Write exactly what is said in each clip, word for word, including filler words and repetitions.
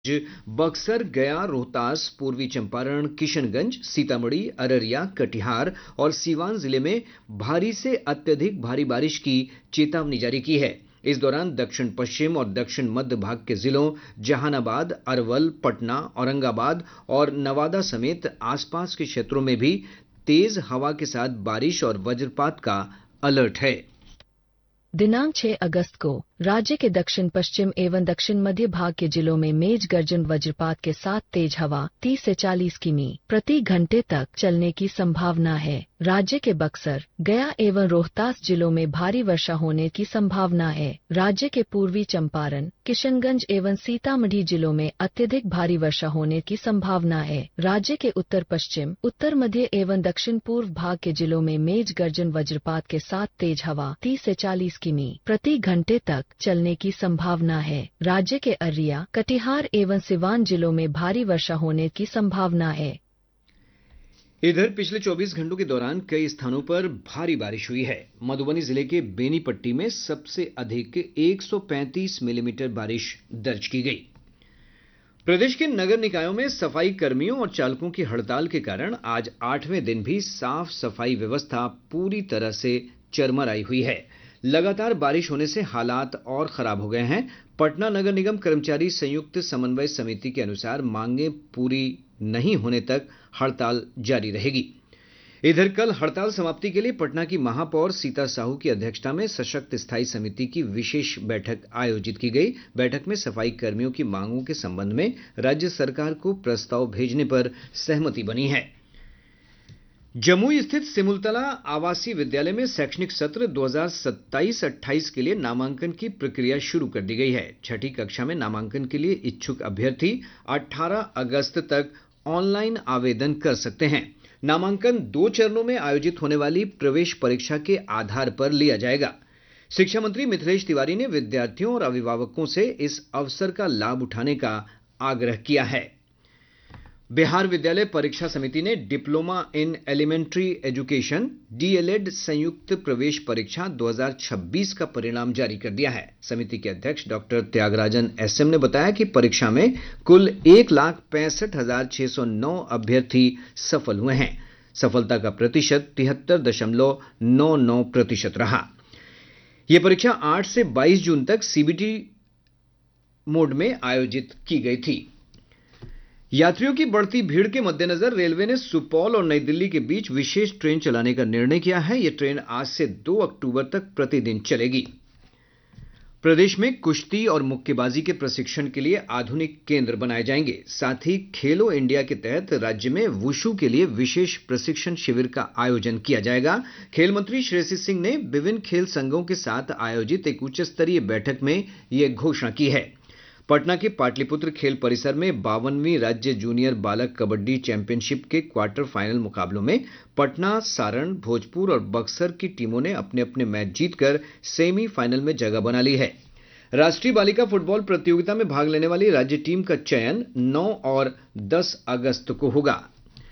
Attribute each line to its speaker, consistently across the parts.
Speaker 1: बक्सर, गया, रोहतास, पूर्वी चंपारण, किशनगंज, सीतामढ़ी, अररिया, कटिहार और सीवान जिले में भारी से अत्यधिक भारी बारिश की चेतावनी जारी की है। इस दौरान दक्षिण पश्चिम और दक्षिण मध्य भाग के जिलों जहानाबाद, अरवल, पटना, औरंगाबाद और नवादा समेत आसपास के क्षेत्रों में भी तेज हवा के साथ बारिश और वज्रपात का अलर्ट है।
Speaker 2: दिनांक छह अगस्त को राज्य के दक्षिण पश्चिम एवं दक्षिण मध्य भाग के जिलों में मेघ गर्जन वज्रपात के साथ तेज हवा तीस से चालीस किमी प्रति घंटे तक चलने की संभावना है। राज्य के बक्सर, गया एवं रोहतास जिलों में भारी वर्षा होने की संभावना है। राज्य के पूर्वी चंपारण, किशनगंज एवं सीतामढ़ी जिलों में अत्यधिक भारी वर्षा होने की संभावना है। राज्य के उत्तर पश्चिम, उत्तर मध्य एवं दक्षिण पूर्व भाग के जिलों में मेघ गर्जन वज्रपात के साथ तेज हवा तीस से चालीस किमी प्रति घंटे तक चलने की संभावना है। राज्य के अररिया, कटिहार एवं सिवान जिलों में भारी वर्षा होने की संभावना है।
Speaker 1: इधर पिछले चौबीस घंटों के दौरान कई स्थानों पर भारी बारिश हुई है। मधुबनी जिले के बेनीपट्टी में सबसे अधिक एक सौ पैंतीस मिलीमीटर बारिश दर्ज की गई। प्रदेश के नगर निकायों में सफाई कर्मियों और चालकों की हड़ताल के कारण आज आठवें दिन भी साफ सफाई व्यवस्था पूरी तरह से चरमराई हुई है। लगातार बारिश होने से हालात और खराब हो गए हैं। पटना नगर निगम कर्मचारी संयुक्त समन्वय समिति के अनुसार मांगे पूरी नहीं होने तक हड़ताल जारी रहेगी। इधर कल हड़ताल समाप्ति के लिए पटना की महापौर सीता साहू की अध्यक्षता में सशक्त स्थायी समिति की विशेष बैठक आयोजित की गई। बैठक में सफाई कर्मियों की मांगों के संबंध में राज्य सरकार को प्रस्ताव भेजने पर सहमति बनी है। जमुई स्थित सिमुलतला आवासीय विद्यालय में शैक्षणिक सत्र दो हज़ार सत्ताईस अट्ठाईस के लिए नामांकन की प्रक्रिया शुरू कर दी गई है। छठी कक्षा में नामांकन के लिए इच्छुक अभ्यर्थी अठारह अगस्त तक ऑनलाइन आवेदन कर सकते हैं। नामांकन दो चरणों में आयोजित होने वाली प्रवेश परीक्षा के आधार पर लिया जाएगा। शिक्षा मंत्री मिथिलेश तिवारी ने विद्यार्थियों और अभिभावकों से इस अवसर का लाभ उठाने का आग्रह किया है। बिहार विद्यालय परीक्षा समिति ने diploma in elementary education DElEd संयुक्त प्रवेश परीक्षा दो हज़ार छब्बीस का परिणाम जारी कर दिया है। समिति के अध्यक्ष डॉक्टर त्यागराजन एसएम ने बताया कि परीक्षा में कुल एक लाख पैंसठ हजार छह सौ नौ अभ्यर्थी सफल हुए हैं। सफलता का प्रतिशत तिहत्तर दशमलव नौ नौ प्रतिशत रहा। यह परीक्षा आठ से बाईस जून तक सीबीटी मोड में आयोजित की गई थी। यात्रियों की बढ़ती भीड़ के मद्देनजर रेलवे ने सुपौल और नई दिल्ली के बीच विशेष ट्रेन चलाने का निर्णय किया है। यह ट्रेन आज से दो अक्टूबर तक प्रतिदिन चलेगी। प्रदेश में कुश्ती और मुक्केबाजी के प्रशिक्षण के लिए आधुनिक केंद्र बनाए जाएंगे। साथ ही खेलो इंडिया के तहत राज्य में वुशु के लिए विशेष प्रशिक्षण शिविर का आयोजन किया जाएगा। खेल मंत्री श्रेयसी सिंह ने विभिन्न खेल संघों के साथ आयोजित एक उच्च स्तरीय बैठक में यह घोषणा की है। पटना के पाटलिपुत्र खेल परिसर में बावनवीं राज्य जूनियर बालक कबड्डी चैंपियनशिप के क्वार्टर फाइनल मुकाबलों में पटना, सारण, भोजपुर और बक्सर की टीमों ने अपने अपने मैच जीतकर सेमीफाइनल में जगह बना ली है। राष्ट्रीय बालिका फुटबॉल प्रतियोगिता में भाग लेने वाली राज्य टीम का चयन नौ और दस अगस्त को होगा।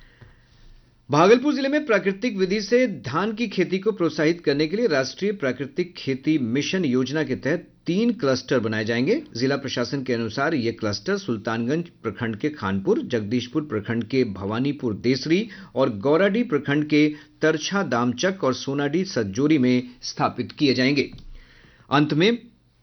Speaker 1: भागलपुर जिले में प्राकृतिक विधि से धान की खेती को प्रोत्साहित करने के लिए राष्ट्रीय प्राकृतिक खेती मिशन योजना के तहत तीन क्लस्टर बनाए जाएंगे। जिला प्रशासन के अनुसार ये क्लस्टर सुल्तानगंज प्रखंड के खानपुर, जगदीशपुर प्रखंड के भवानीपुर देसरी और गौराडी प्रखंड के तरछा दामचक और सोनाडी सज्जोरी में स्थापित किए जाएंगे। अंत में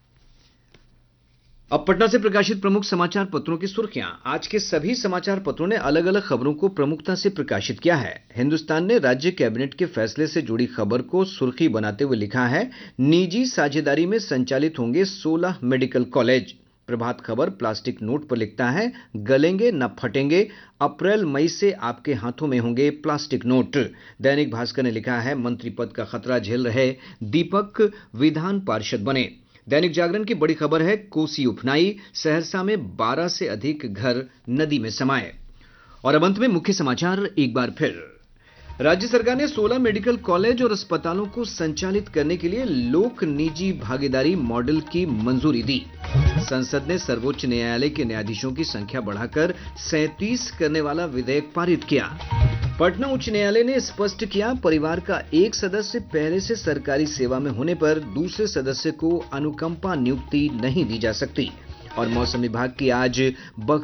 Speaker 1: अब पटना से प्रकाशित प्रमुख समाचार पत्रों की सुर्खियां। आज के सभी समाचार पत्रों ने अलग अलग खबरों को प्रमुखता से प्रकाशित किया है। हिंदुस्तान ने राज्य कैबिनेट के फैसले से जुड़ी खबर को सुर्खी बनाते हुए लिखा है, निजी साझेदारी में संचालित होंगे सोलह medical college. Prabhat Khabar plastic note पर लिखता है, गलेंगे न फटेंगे, अप्रैल मई से आपके हाथों में होंगे प्लास्टिक नोट। दैनिक भास्कर ने लिखा है, मंत्री पद का खतरा झेल रहे दीपक विधान पार्षद बने। दैनिक जागरण की बड़ी खबर है, कोसी उफनाई, सहरसा में बारह से अधिक घर नदी में समाये। और अब अंत में मुख्य समाचार एक बार फिर। राज्य सरकार ने सोलह मेडिकल कॉलेज और अस्पतालों को संचालित करने के लिए लोक निजी भागीदारी मॉडल की मंजूरी दी। संसद ने सर्वोच्च न्यायालय के न्यायाधीशों की संख्या बढ़ाकर सैंतीस करने वाला विधेयक पारित किया। पटना उच्च न्यायालय ने स्पष्ट किया, परिवार का एक सदस्य पहले से सरकारी सेवा में होने पर दूसरे सदस्य को अनुकंपा नियुक्ति नहीं दी जा सकती। और मौसम विभाग की आज बक्सर